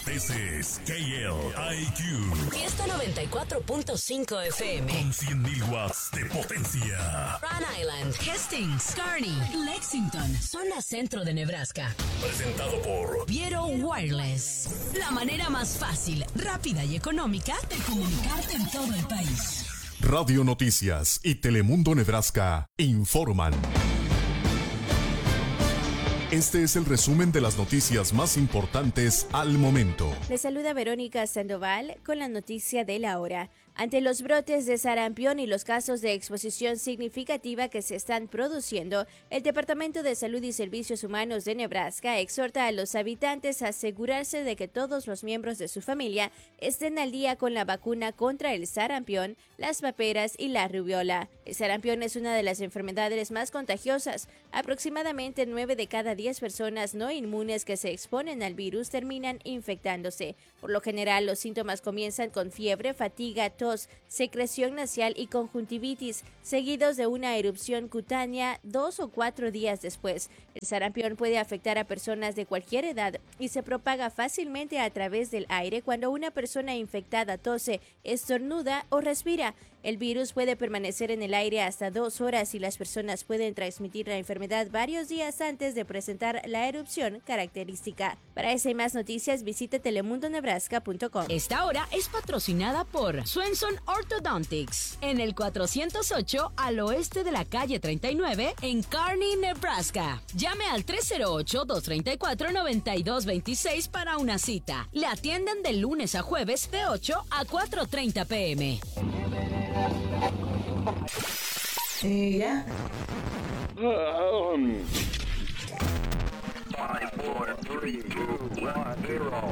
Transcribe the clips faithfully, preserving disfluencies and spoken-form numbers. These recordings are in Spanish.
This is K L I Q. Fiesta noventa y cuatro punto cinco F M. Con cien mil watts de potencia. Rhode Island, Hastings, Kearney, Lexington, zona centro de Nebraska. Presentado por Viero Wireless. La manera más fácil, rápida y económica de comunicarte en todo el país. Radio Noticias y Telemundo Nebraska informan. Este es el resumen de las noticias más importantes al momento. Les saluda Verónica Sandoval con la noticia de la hora. Ante los brotes de sarampión y los casos de exposición significativa que se están produciendo, el Departamento de Salud y Servicios Humanos de Nebraska exhorta a los habitantes a asegurarse de que todos los miembros de su familia estén al día con la vacuna contra el sarampión, las paperas y la rubiola. El sarampión es una de las enfermedades más contagiosas. Aproximadamente nueve de cada diez personas no inmunes que se exponen al virus terminan infectándose. Por lo general, los síntomas comienzan con fiebre, fatiga, tos, secreción nasal y conjuntivitis, seguidos de una erupción cutánea dos o cuatro días después. El sarampión puede afectar a personas de cualquier edad y se propaga fácilmente a través del aire cuando una persona infectada tose, estornuda o respira. El virus puede permanecer en el aire hasta dos horas y las personas pueden transmitir la enfermedad varios días antes de presentar la erupción característica. Para esa y más noticias, visite telemundo nebraska punto com. Esta hora es patrocinada por Swenson Orthodontics, en el cuatrocientos ocho al oeste de la calle treinta y nueve en Kearney, Nebraska. Llame al tres cero ocho, dos tres cuatro, nueve dos dos seis para una cita. Le atienden de lunes a jueves de ocho a cuatro treinta pm. Eh, ya. Um. Five, four, three, two, one, zero.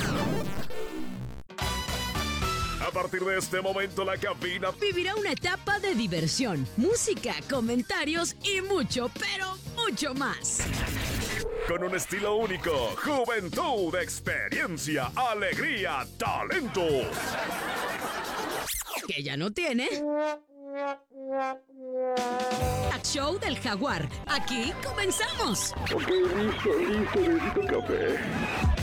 A partir de este momento, la cabina Vivirá una etapa de diversión, música, comentarios y mucho, pero mucho más. con un estilo único, juventud, experiencia, alegría, talento. Que ya no tiene. Talk Show del Jaguar. Aquí comenzamos. Ok, listo, listo, necesito café.